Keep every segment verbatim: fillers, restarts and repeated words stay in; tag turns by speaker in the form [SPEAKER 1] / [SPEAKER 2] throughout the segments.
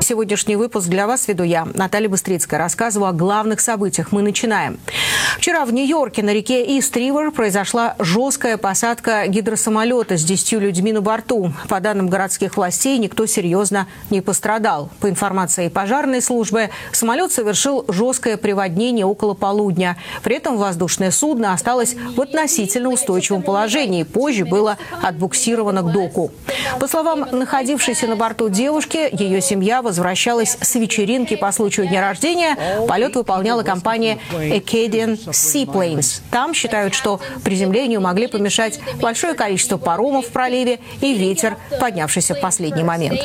[SPEAKER 1] Сегодняшний выпуск для вас веду я, Наталья Быстрицкая. Рассказываю о главных событиях. Мы начинаем. Вчера в Нью-Йорке на реке Ист-Ривер произошла жесткая посадка гидросамолета с десятью людьми на борту. По данным городских властей, никто серьезно не пострадал. По информации пожарной службы, самолет совершил жесткое приводнение около полудня. При этом воздушное судно осталось в относительно устойчивом положении. Позже было отбуксировано к доку. По словам находившейся на борту девушки, ее семья возвращалась с вечеринки по случаю дня рождения. Полет выполняла компания Acadian Seaplanes. Там считают, что приземлению могли помешать большое количество паромов в проливе и ветер, поднявшийся в последний момент.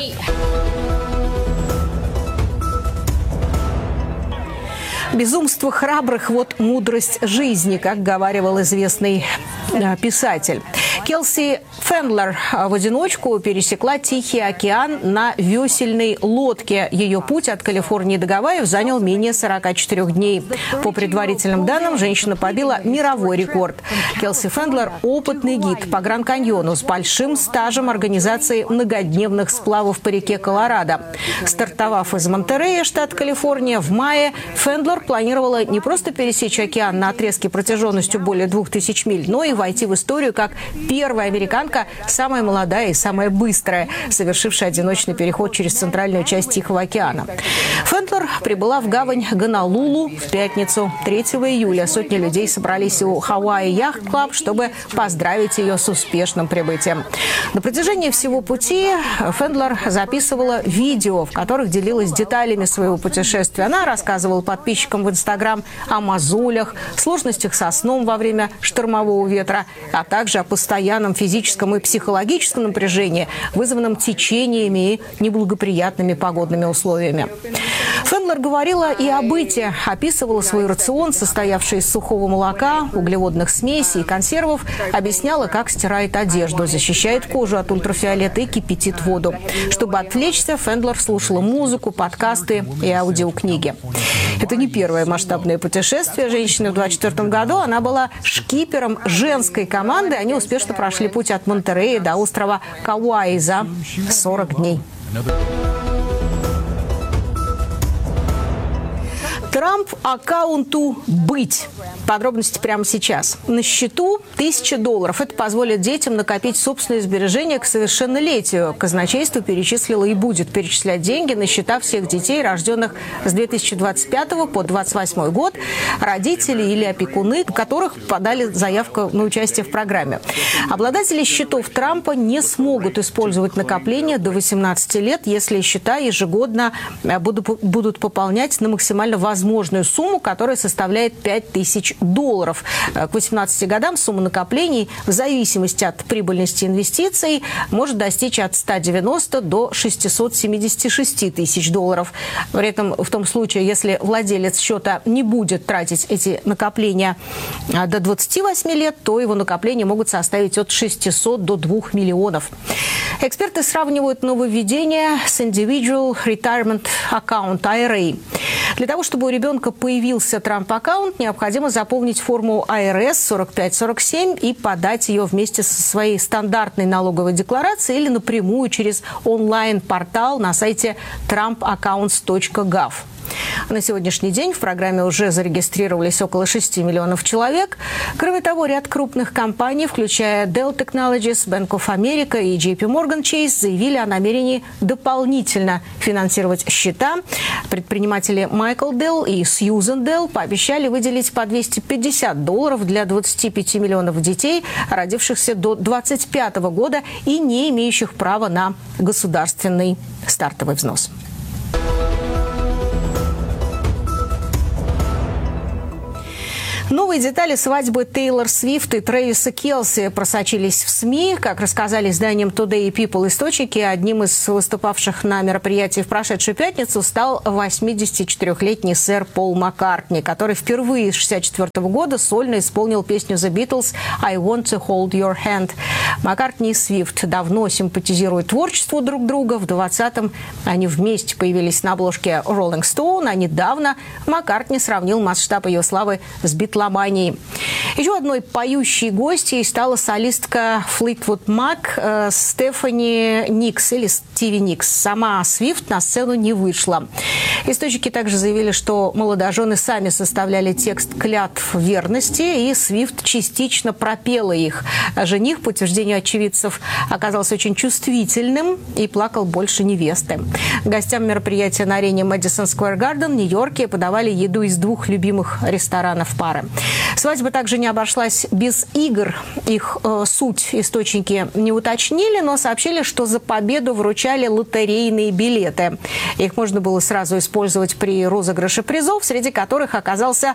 [SPEAKER 1] Безумство храбрых – вот мудрость жизни, как говаривал известный писатель. Келси Фендлер в одиночку пересекла Тихий океан на весельной лодке. Ее путь от Калифорнии до Гавайев занял менее сорока четырёх дней. По предварительным данным, женщина побила мировой рекорд. Келси Фендлер – опытный гид по Гранд-Каньону с большим стажем организации многодневных сплавов по реке Колорадо. Стартовав из Монтерея, штат Калифорния, в мае, Фендлер планировала не просто пересечь океан на отрезке протяженностью более двух тысяч миль, но и войти в историю как первая американка, самая молодая и самая быстрая, совершившая одиночный переход через центральную часть Тихого океана. Фендлер прибыла в гавань Гонолулу в пятницу, третьего июля. Сотни людей собрались у Hawaii Yacht Club, чтобы поздравить ее с успешным прибытием. На протяжении всего пути Фендлер записывала видео, в которых делилась деталями своего путешествия. Она рассказывала подписчикам в Инстаграм о мозолях, сложностях со сном во время штормового ветра, а также о постоянном физическом и психологическом напряжении, вызванном течениями и неблагоприятными погодными условиями. Фендлер говорила и о быте, описывала свой рацион, состоявший из сухого молока, углеводных смесей и консервов, объясняла, как стирает одежду, защищает кожу от ультрафиолета и кипятит воду. Чтобы отвлечься, Фендлер слушала музыку, подкасты и аудиокниги. Это не первое масштабное путешествие женщины. В двадцать четвёртом году она была шкипером женской команды. Они успешно прошли путь от Монтерея до острова Кауаи за сорок дней. Трамп аккаунту «Быть». Подробности прямо сейчас. На счету тысяча долларов. Это позволит детям накопить собственные сбережения к совершеннолетию. Казначейство перечислило и будет перечислять деньги на счета всех детей, рожденных с две тысячи двадцать пятого по двадцать восьмой год, родители или опекуны, которых подали заявку на участие в программе. Обладатели счетов Трампа не смогут использовать накопления до восемнадцати лет, если счета ежегодно будут, будут пополнять на максимально возможную возможную сумму, которая составляет пять тысяч долларов. К восемнадцати годам сумма накоплений в зависимости от прибыльности инвестиций может достичь от ста девяноста до шестисот семидесяти шести тысяч долларов. При этом в том случае, если владелец счета не будет тратить эти накопления до двадцати восьми лет, то его накопления могут составить от шестисот до двух миллионов. Эксперты сравнивают нововведение с Individual Retirement Account, ай ар эй. Для того, чтобы у ребенка появился Трамп-аккаунт, необходимо заполнить форму ай эр эс сорок пять сорок семь и подать ее вместе со своей стандартной налоговой декларацией или напрямую через онлайн-портал на сайте трамп аккаунтс точка гав. На сегодняшний день в программе уже зарегистрировались около шести миллионов человек. Кроме того, ряд крупных компаний, включая Dell Technologies, Bank of America и джей пи Morgan Chase, заявили о намерении дополнительно финансировать счета. Предприниматели Майкл Делл и Сьюзен Делл пообещали выделить по двести пятьдесят долларов для двадцати пяти миллионов детей, родившихся до двадцать пятого года и не имеющих права на государственный стартовый взнос. Новые детали свадьбы Тейлор Свифт и Трэвиса Келси просочились в СМИ. Как рассказали изданиям Today и People источники, одним из выступавших на мероприятии в прошедшую пятницу стал восьмидесятичетырёхлетний сэр Пол Маккартни, который впервые с шестьдесят четвёртого года сольно исполнил песню The Beatles «I Want to Hold Your Hand». Маккартни и Свифт давно симпатизируют творчеству друг друга. В двадцатом они вместе появились на обложке Rolling Stone, а недавно Маккартни сравнил масштаб ее славы с Битлз. Еще одной поющей гостьей стала солистка Fleetwood Mac э, Стефани Никс, или Стиви Никс. Сама Свифт на сцену не вышла. Источники также заявили, что молодожены сами составляли текст клятв верности, и Свифт частично пропела их. Жених, по утверждению очевидцев, оказался очень чувствительным и плакал больше невесты. Гостям мероприятия на арене Мэдисон Сквер Гарден в Нью-Йорке подавали еду из двух любимых ресторанов пары. Свадьба также не обошлась без игр. Их э, суть источники не уточнили, но сообщили, что за победу вручали лотерейные билеты. Их можно было сразу использовать при розыгрыше призов, среди которых оказался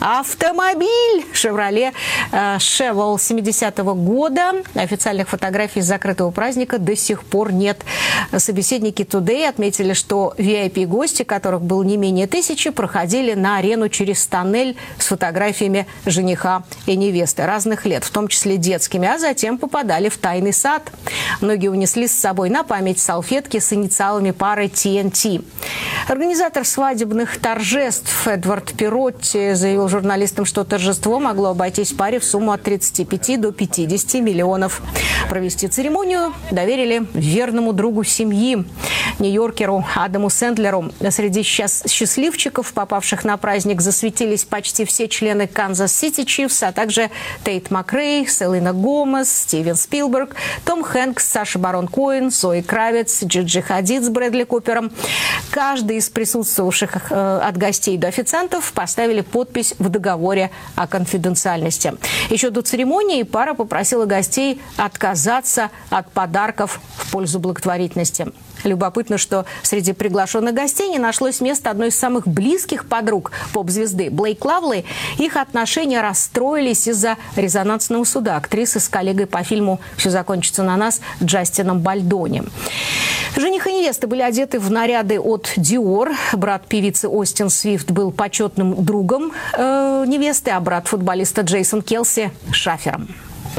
[SPEAKER 1] автомобиль «Шевроле» э, «Шевол» семидесятого года. Официальных фотографий закрытого праздника до сих пор нет. Собеседники Today отметили, что ви ай пи-гости, которых было не менее тысячи, проходили на арену через тоннель с фотографиями жениха и невесты разных лет, в том числе детскими, а затем попадали в тайный сад. Многие унесли с собой на память салфетки с инициалами пары ти эн ти. Организатор свадебных торжеств Эдвард Пиротти заявил журналистам, что торжество могло обойтись паре в сумму от тридцати пяти до пятидесяти миллионов. Провести церемонию доверили верному другу семьи, нью-йоркеру Адаму Сэндлеру. Среди счастливчиков, попавших на праздник, засветились почти все члены Канзас-Сити Чифс, а также Тейт Макрей, Селена Гомес, Стивен Спилберг, Том Хэнкс, Саша Барон Коэн, Зои Кравиц, Джиджи Хадид с Брэдли Купером. Каждый из присутствовавших э, от гостей до официантов поставили подпись в договоре о конфиденциальности. Еще до церемонии пара попросила гостей отказаться от подарков в пользу благотворительности. Любопытно, что среди приглашенных гостей не нашлось места одной из самых близких подруг поп-звезды Блейк Лавли. Их отношения расстроились из-за резонансного суда актрисы с коллегой по фильму «Все закончится на нас» Джастином Бальдони. Жених и невеста были одеты в наряды от Dior. Брат певицы Остин Свифт был почетным другом э, невесты, а брат футболиста Джейсон Келси – шафером.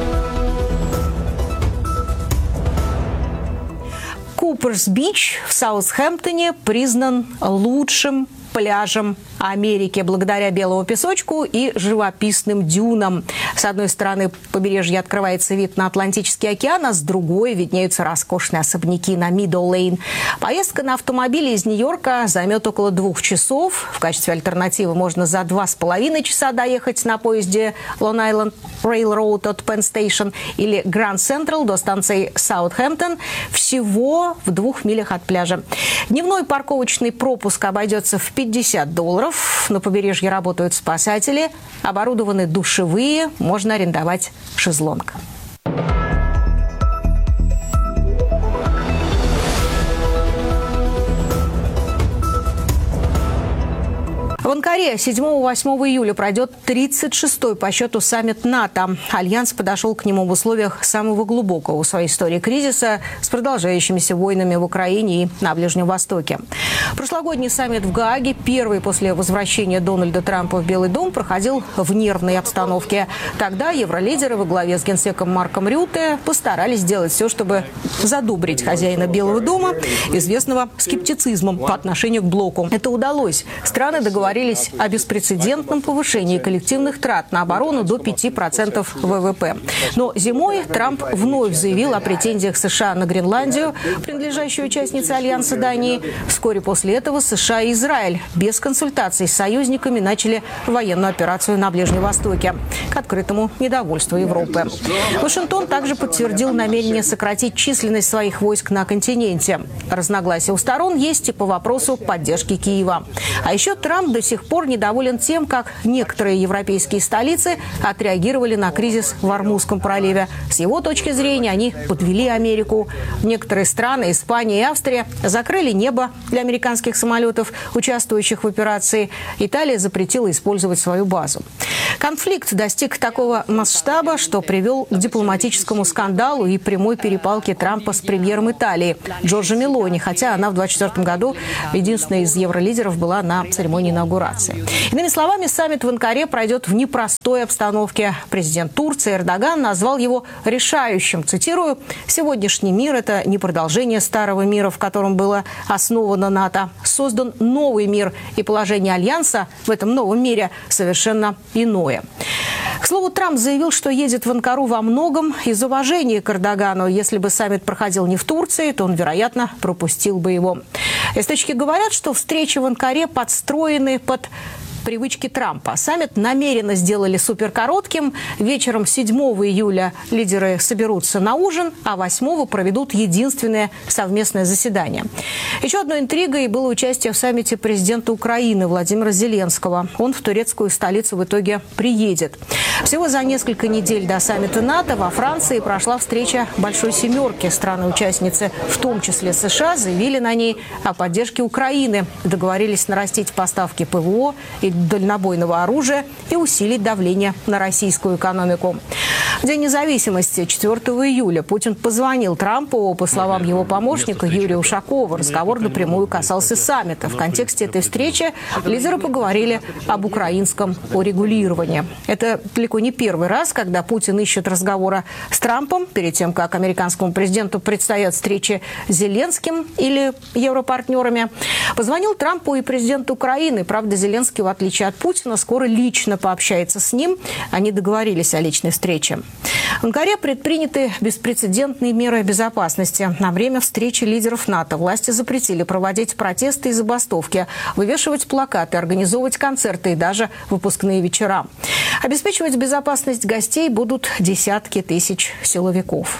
[SPEAKER 1] Куперс-Бич в Саутгемптоне признан лучшим пляжем Америки благодаря белому песочку и живописным дюнам. С одной стороны побережья открывается вид на Атлантический океан, а с другой виднеются роскошные особняки на Мидоу-Лейн. Поездка на автомобиле из Нью-Йорка займет около двух часов. В качестве альтернативы можно за два с половиной часа доехать на поезде Long Island Railroad от Penn Station или Grand Central до станции Саутгемптон, всего в двух милях от пляжа. Дневной парковочный пропуск обойдется в пятьдесят долларов. На побережье работают спасатели, оборудованы душевые, можно арендовать шезлонг. В Анкаре седьмого-восьмого июля пройдет тридцать шестой по счету саммит НАТО. Альянс подошел к нему в условиях самого глубокого в своей истории кризиса с продолжающимися войнами в Украине и на Ближнем Востоке. Прошлогодний саммит в Гааге, первый после возвращения Дональда Трампа в Белый дом, проходил в нервной обстановке. Тогда евролидеры во главе с генсеком Марком Рютте постарались сделать все, чтобы задобрить хозяина Белого дома, известного скептицизмом по отношению к блоку. Это удалось. Страны договорились о беспрецедентном повышении коллективных трат на оборону до пяти процентов вэ вэ пэ. Но зимой Трамп вновь заявил о претензиях США на Гренландию, принадлежащую участнице Альянса Дании. Вскоре после этого США и Израиль без консультаций с союзниками начали военную операцию на Ближнем Востоке, к открытому недовольству Европы. Вашингтон также подтвердил намерение сократить численность своих войск на континенте. Разногласия у сторон есть и по вопросу поддержки Киева. А еще Трамп до сих пор недоволен тем, как некоторые европейские столицы отреагировали на кризис в Ормузском проливе. С его точки зрения, они подвели Америку. Некоторые страны, Испания и Австрия, закрыли небо для американских самолетов, участвующих в операции. Италия запретила использовать свою базу. Конфликт достиг такого масштаба, что привел к дипломатическому скандалу и прямой перепалке Трампа с премьером Италии Джорджо Мелони, хотя она в две тысячи двадцать четвёртом году единственной из евролидеров была на церемонии инаугурации. инаугурации. Иными словами, саммит в Анкаре пройдет в непростой обстановке. Президент Турции Эрдоган назвал его решающим. Цитирую: «Сегодняшний мир – это не продолжение старого мира, в котором было основано НАТО. Создан новый мир, и положение Альянса в этом новом мире совершенно иное». К слову, Трамп заявил, что едет в Анкару во многом из уважения к Эрдогану. Если бы саммит проходил не в Турции, то он, вероятно, пропустил бы его. Источники говорят, что встречи в Анкаре подстроены под привычки Трампа. Саммит намеренно сделали суперкоротким. Вечером седьмого июля лидеры соберутся на ужин, а восьмого проведут единственное совместное заседание. Еще одной интригой было участие в саммите президента Украины Владимира Зеленского. Он в турецкую столицу в итоге приедет. Всего за несколько недель до саммита НАТО во Франции прошла встреча Большой Семерки. Страны-участницы, в том числе США, заявили на ней о поддержке Украины. Договорились нарастить поставки ПВО и дальнобойного оружия и усилить давление на российскую экономику. В День независимости, четвёртого июля, Путин позвонил Трампу. По словам его помощника Юрия Ушакова, разговор напрямую касался саммита. В контексте этой встречи лидеры поговорили об украинском урегулировании. Это далеко не первый раз, когда Путин ищет разговора с Трампом. Перед тем, как американскому президенту предстоят встречи с Зеленским или европартнерами, позвонил Трампу и президент Украины. Правда, Зеленский, в отличие от Путина, скоро лично пообщается с ним. Они договорились о личной встрече. В Анкаре предприняты беспрецедентные меры безопасности. На время встречи лидеров НАТО власти запретили проводить протесты и забастовки, вывешивать плакаты, организовывать концерты и даже выпускные вечера. Обеспечивать безопасность гостей будут десятки тысяч силовиков.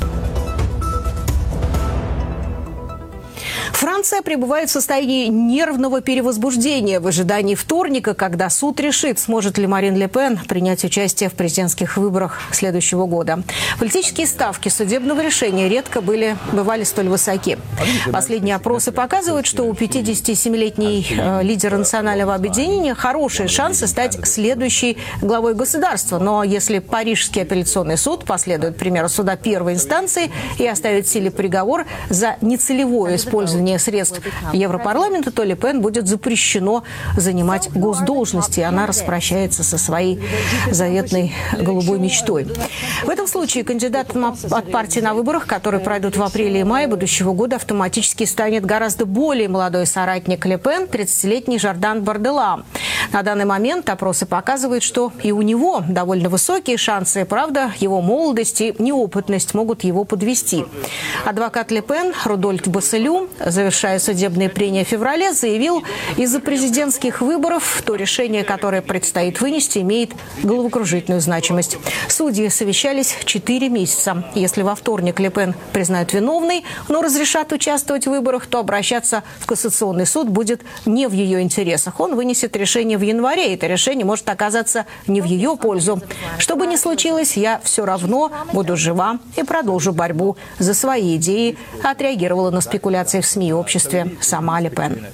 [SPEAKER 1] Франция пребывает в состоянии нервного перевозбуждения в ожидании вторника, когда суд решит, сможет ли Марин Ле Пен принять участие в президентских выборах следующего года. Политические ставки судебного решения редко были, бывали столь высоки. Последние опросы показывают, что у пятидесятисемилетней э, лидера национального объединения хорошие шансы стать следующей главой государства. Но если Парижский апелляционный суд последует примеру суда первой инстанции и оставит в силе приговор за нецелевое использование средств Европарламента, то Ле Пен будет запрещено занимать госдолжности, и она распрощается со своей заветной голубой мечтой. В этом случае кандидатом от партии на выборах, которые пройдут в апреле и мае будущего года, автоматически станет гораздо более молодой соратник Ле Пен, тридцатилетний Жордан Бардella. На данный момент опросы показывают, что и у него довольно высокие шансы. Правда, его молодость и неопытность могут его подвести. Адвокат Ле Пен Рудольф Басселю, завершая судебные прения в феврале, заявил, из-за президентских выборов то решение, которое предстоит вынести, имеет головокружительную значимость. Судьи совещались четыре месяца. Если во вторник Ле Пен признают виновной, но разрешат участвовать в выборах, то обращаться в Кассационный суд будет не в ее интересах. Он вынесет решение в январе, и это решение может оказаться не в ее пользу. Что бы ни случилось, я все равно буду жива и продолжу борьбу за свои идеи, отреагировала на спекуляции в СМИ и обществе сама Ле Пен.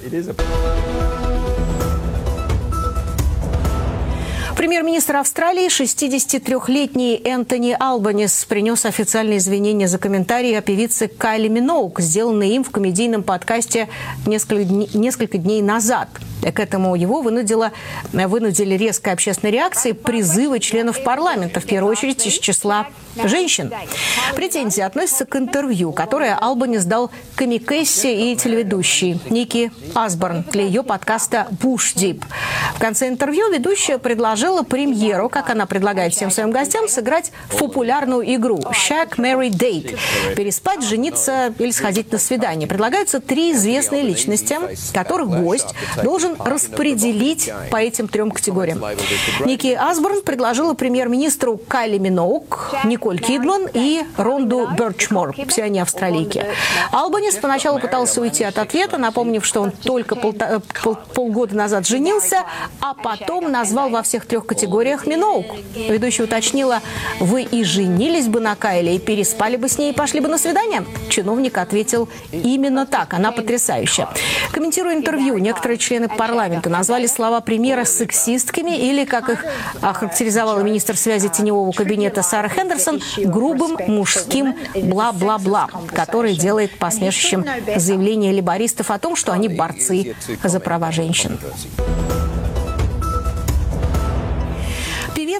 [SPEAKER 1] Премьер-министр Австралии, шестидесятитрёхлетний Энтони Албанис, принес официальные извинения за комментарии о певице Кайли Миноуг, сделанные им в комедийном подкасте несколько дней, несколько дней назад. К этому его вынудило, вынудили резкой общественной реакции призывы членов парламента, в первую очередь из числа женщин. Претензии относятся к интервью, которое Албанис дал комикессе и телеведущей Ники Асборн для ее подкаста «Буш Дип». В конце интервью ведущая предложила премьеру, как она предлагает всем своим гостям, сыграть в популярную игру «Shag, Marry, Date» – переспать, жениться или сходить на свидание. Предлагаются три известные личности, которых гость должен распределить по этим трем категориям. Ники Асборн предложила премьер-министру Кайли Миноуг, Николь Кидман и Ронду Берчмор. Все они австралийки. Албанис поначалу пытался уйти от ответа, напомнив, что он только полта- пол- полгода назад женился, а потом назвал во всех трех категориях Миноуг. Ведущая уточнила: «Вы и женились бы на Кайле, и переспали бы с ней, и пошли бы на свидание?» Чиновник ответил: «Именно так, она потрясающая». Комментируя интервью, некоторые члены парламента назвали слова премьера сексистскими или, как их охарактеризовала министр связи теневого кабинета Сара Хендерсон, грубым мужским бла-бла-бла, который делает посмешищем заявление лейбористов о том, что они борцы за права женщин.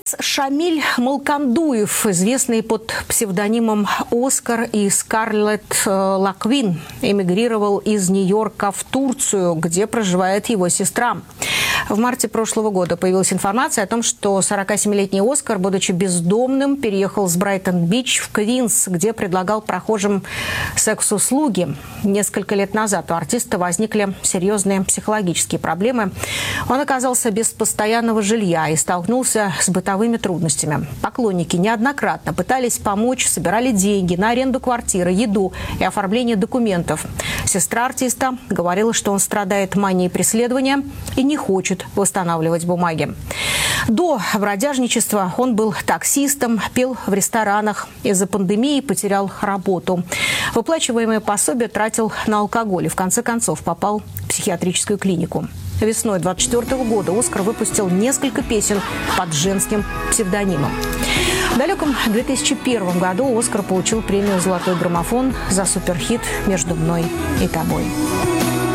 [SPEAKER 1] Певец Шамиль Малкандуев, известный под псевдонимом Оскар и Скарлетт Лаквин, эмигрировал из Нью-Йорка в Турцию, где проживает его сестра. В марте прошлого года появилась информация о том, что сорокасемилетний Оскар, будучи бездомным, переехал с Брайтон-Бич в Квинс, где предлагал прохожим секс-услуги. Несколько лет назад у артиста возникли серьезные психологические проблемы. Он оказался без постоянного жилья и столкнулся с бытовыми трудностями. Поклонники неоднократно пытались помочь, собирали деньги на аренду квартиры, еду и оформление документов. Сестра артиста говорила, что он страдает манией преследования и не хочет восстанавливать бумаги. До бродяжничества он был таксистом, пел в ресторанах. Из-за пандемии потерял работу. Выплачиваемые пособия тратил на алкоголь и в конце концов попал в психиатрическую клинику. Весной две тысячи двадцать четвёртого года Оскар выпустил несколько песен под женским псевдонимом. В далеком две тысячи первом году Оскар получил премию «Золотой граммофон» за суперхит «Между мной и тобой».